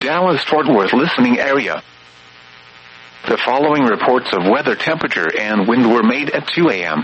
Dallas-Fort Worth listening area. The following reports of weather, temperature, and wind were made at 2 a.m.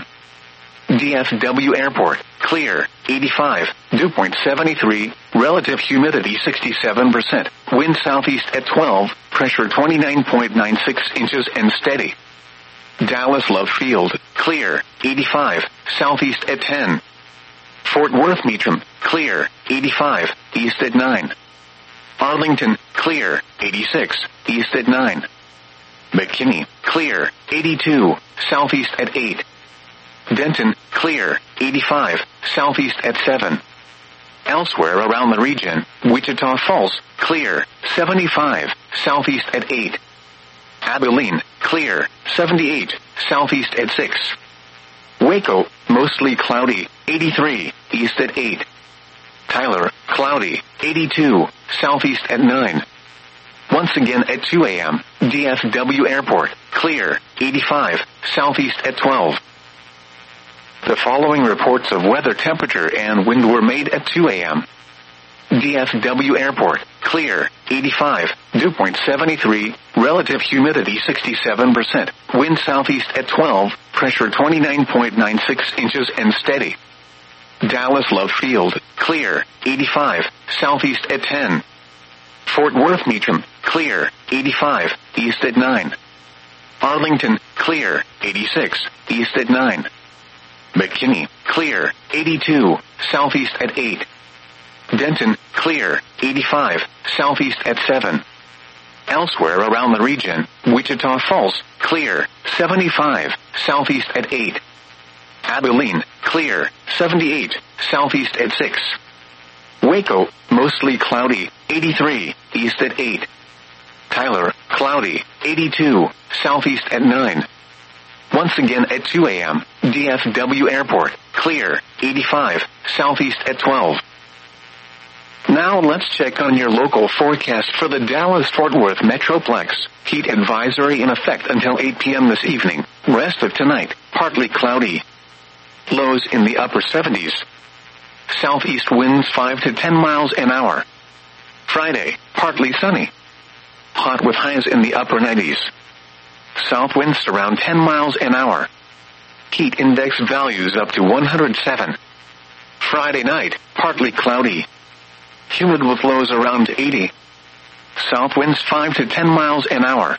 DFW Airport, clear, 85, dew point 73, relative humidity 67%, wind southeast at 12, pressure 29.96 inches and steady. Dallas Love Field, clear, 85, southeast at 10. Fort Worth Meacham, clear, 85, east at 9. Arlington, clear, 86, east at 9. McKinney, clear, 82, southeast at 8. Denton, clear, 85, southeast at 7. Elsewhere around the region, Wichita Falls, clear, 75, southeast at 8. Abilene, clear, 78, southeast at 6. Waco, mostly cloudy, 83, east at 8. Tyler, cloudy, 82, southeast at 9. Once again at 2 a.m., DFW Airport, clear, 85, southeast at 12. The following reports of weather, temperature, and wind were made at 2 a.m. DFW Airport, clear, 85, dew point 73, relative humidity 67%, wind southeast at 12, pressure 29.96 inches and steady. Dallas Love Field, clear, 85, southeast at 10. Fort Worth Meacham, clear, 85, east at 9. Arlington, clear, 86, east at 9. McKinney, clear, 82, southeast at 8. Denton, clear, 85, southeast at 7. Elsewhere around the region, Wichita Falls, clear, 75, southeast at 8. Abilene, clear, 78, southeast at 6. Waco, mostly cloudy, 83, east at 8. Tyler, cloudy, 82, southeast at 9. Once again at 2 a.m., DFW Airport, clear, 85, southeast at 12. Now let's check on your local forecast for the Dallas-Fort Worth Metroplex. Heat advisory in effect until 8 p.m. this evening. Rest of tonight, partly cloudy. Lows in the upper 70s. Southeast winds 5 to 10 miles an hour. Friday, partly sunny. Hot with highs in the upper 90s. South winds around 10 miles an hour. Heat index values up to 107. Friday night, partly cloudy. Humid with lows around 80. South winds 5 to 10 miles an hour.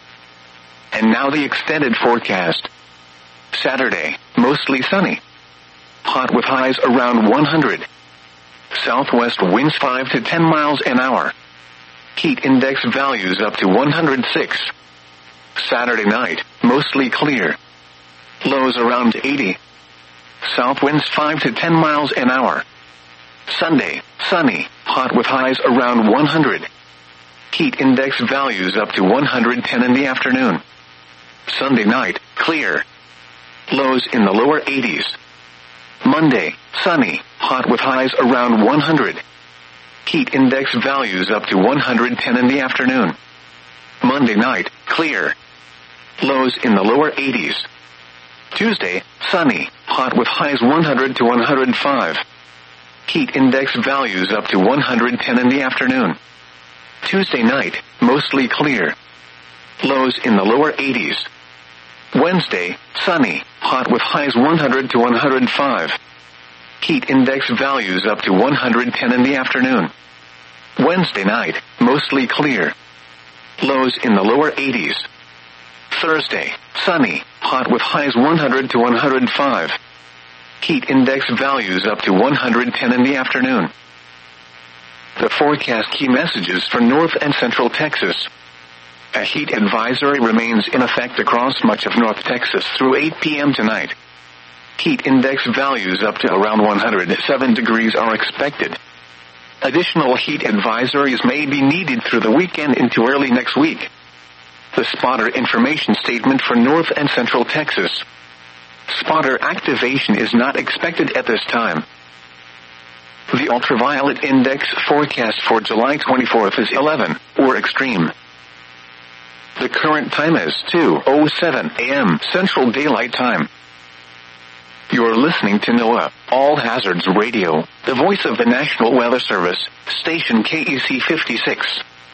And now the extended forecast. Saturday, mostly sunny. Hot with highs around 100. Southwest winds 5 to 10 miles an hour. Heat index values up to 106. Saturday night, mostly clear. Lows around 80. South winds 5 to 10 miles an hour. Sunday, sunny, hot with highs around 100. Heat index values up to 110 in the afternoon. Sunday night, clear. Lows in the lower 80s. Monday, sunny, hot with highs around 100. Heat index values up to 110 in the afternoon. Monday night, clear. Lows in the lower 80s. Tuesday, sunny, hot with highs 100 to 105. Heat index values up to 110 in the afternoon. Tuesday night, mostly clear. Lows in the lower 80s. Wednesday, sunny, hot with highs 100 to 105. Heat index values up to 110 in the afternoon. Wednesday night, mostly clear. Lows in the lower 80s. Thursday, sunny, hot with highs 100 to 105. Heat index values up to 110 in the afternoon. The forecast key messages for North and Central Texas. A heat advisory remains in effect across much of North Texas through 8 p.m. tonight. Heat index values up to around 107 degrees are expected. Additional heat advisories may be needed through the weekend into early next week. The spotter information statement for North and Central Texas. Spotter activation is not expected at this time. The ultraviolet index forecast for July 24th is 11, or extreme. The current time is 2:07 a.m. Central Daylight Time. You're listening to NOAA, All Hazards Radio, the voice of the National Weather Service, station KEC 56.